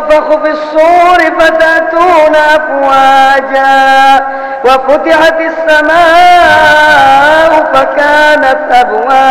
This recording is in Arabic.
ونفخ في الصور فتأتون أفواجا وفتحت السماء فكانت أبوابا